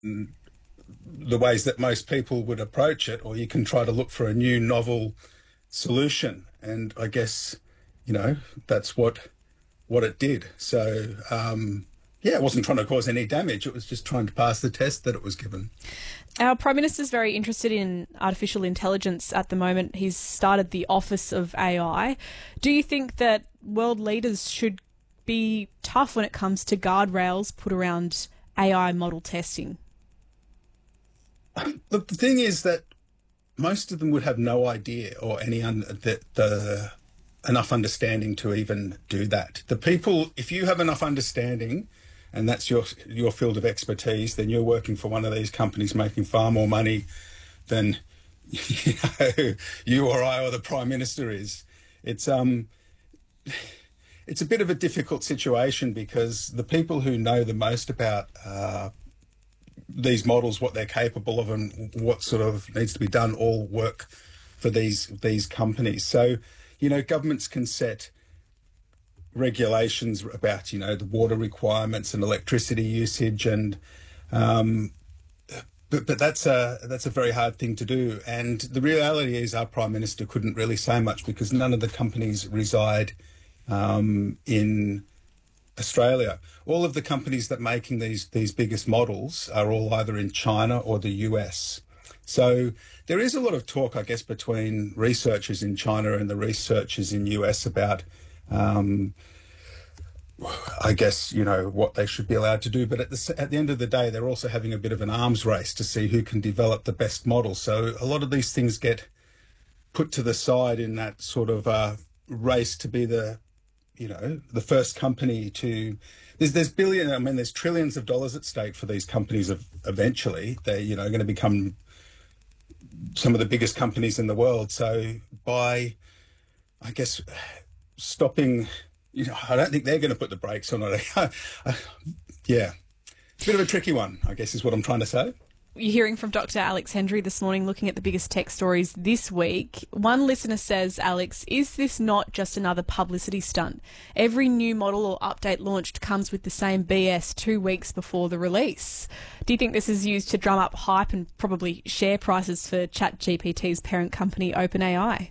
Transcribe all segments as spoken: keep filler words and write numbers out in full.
the ways that most people would approach it, or you can try to look for a new novel solution. And I guess, you know, that's what what it did. So, um, yeah, it wasn't trying to cause any damage. It was just trying to pass the test that it was given. Our Prime Minister's very interested in artificial intelligence at the moment. He's started the Office of A I. Do you think that world leaders should be tough when it comes to guardrails put around A I model testing? Look, the thing is that most of them would have no idea or any un- that the enough understanding to even do that. The people, if you have enough understanding, and that's your your field of expertise, then you're working for one of these companies making far more money than you know you or I or the Prime Minister is. It's um it's a bit of a difficult situation because the people who know the most about uh, these models, what they're capable of, and what sort of needs to be done, all work for these these companies. So, you know, governments can set regulations about, you know, the water requirements and electricity usage, and um, but but that's a that's a very hard thing to do. And the reality is, our Prime Minister couldn't really say much because none of the companies reside um, in Australia. All of the companies that are making these these biggest models are all either in China or the U S. So there is a lot of talk, I guess, between researchers in China and the researchers in U S about, um, I guess, you know, what they should be allowed to do. But at the at the end of the day, they're also having a bit of an arms race to see who can develop the best model. So a lot of these things get put to the side in that sort of uh, race to be the you know, the first company to, there's, there's billion, I mean, there's trillions of dollars at stake for these companies of eventually. They're, you know, going to become some of the biggest companies in the world. So by, I guess, stopping, you know, I don't think they're going to put the brakes on it. Yeah, it's a bit of a tricky one, I guess, is what I'm trying to say. You're hearing from Doctor Alex Hendry this morning, looking at the biggest tech stories this week. One listener says, Alex, is this not just another publicity stunt? Every new model or update launched comes with the same B S two weeks before the release. Do you think this is used to drum up hype and probably share prices for ChatGPT's parent company, OpenAI?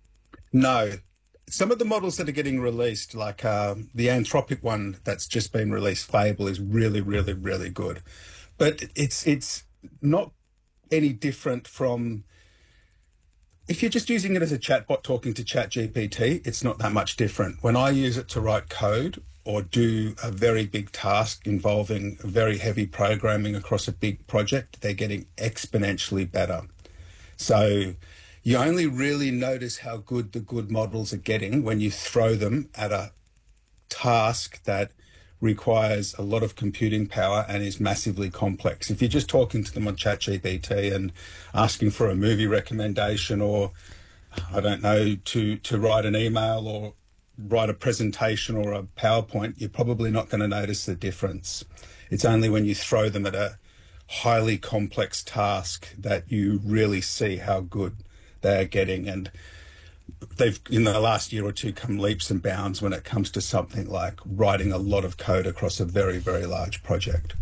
No. Some of the models that are getting released, like um, the Anthropic one that's just been released, Fable, is really, really, really good. But it's it's... not any different from if you're just using it as a chatbot talking to ChatGPT. It's not that much different. When I use it to write code or do a very big task involving very heavy programming across a big project, they're getting exponentially better. So you only really notice how good the good models are getting when you throw them at a task that requires a lot of computing power and is massively complex. If you're just talking to them on ChatGPT and asking for a movie recommendation, or I don't know, to to write an email or write a presentation or a PowerPoint, you're probably not going to notice the difference. It's only when you throw them at a highly complex task that you really see how good they're getting. And they've, in the last year or two, come leaps and bounds when it comes to something like writing a lot of code across a very, very large project.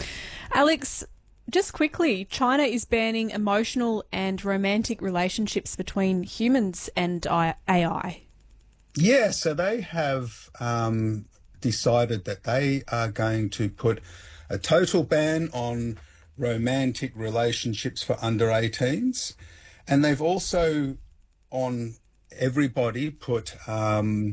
Alex, just quickly, China is banning emotional and romantic relationships between humans and A I. Yeah, so they have um, decided that they are going to put a total ban on romantic relationships for under eighteens. And they've also, on everybody, put um,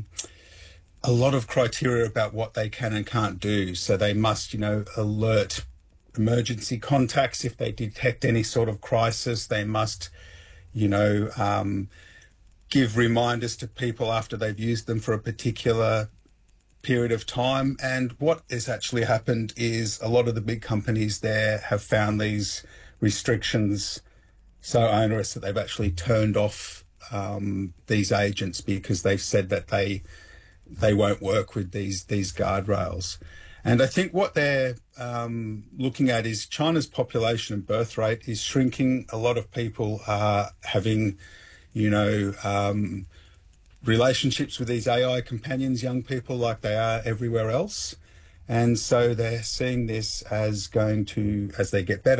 a lot of criteria about what they can and can't do. So they must, you know, alert emergency contacts if they detect any sort of crisis. They must, you know, um, give reminders to people after they've used them for a particular period of time. And what has actually happened is a lot of the big companies there have found these restrictions so onerous that they've actually turned off um, these agents because they've said that they they won't work with these these guardrails. And I think what they're um, looking at is China's population and birth rate is shrinking. A lot of people are having, you know, um, relationships with these A I companions, young people, like they are everywhere else. And so they're seeing this as going to, as they get better,